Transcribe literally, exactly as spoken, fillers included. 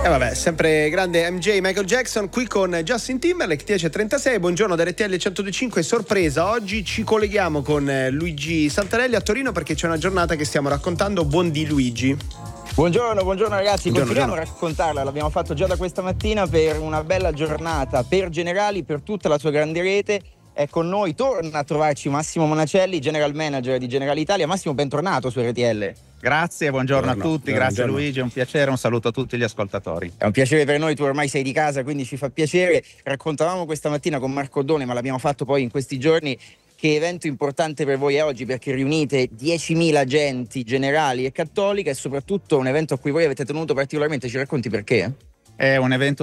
E eh vabbè, sempre grande M J Michael Jackson qui con Justin Timberlake, T H trentasei. Buongiorno da R T L centodue e cinque. Sorpresa, oggi ci colleghiamo con Luigi Santarelli a Torino perché c'è una giornata che stiamo raccontando. Buon di Luigi. Buongiorno, buongiorno ragazzi, buongiorno, continuiamo buongiorno. a raccontarla, l'abbiamo fatto già da questa mattina per una bella giornata per Generali, per tutta la sua grande rete. È con noi, torna a trovarci Massimo Monacelli, General Manager di Generali Italia. Massimo, bentornato su R T L. Grazie, buongiorno, buongiorno a tutti, buongiorno, grazie buongiorno. Luigi, è un piacere, un saluto a tutti gli ascoltatori. È un piacere per noi, tu ormai sei di casa, quindi ci fa piacere. Raccontavamo questa mattina con Marco Oddone, ma l'abbiamo fatto poi in questi giorni, che evento importante per voi è oggi, perché riunite diecimila agenti generali e cattolica e soprattutto un evento a cui voi avete tenuto particolarmente. Ci racconti perché? È un evento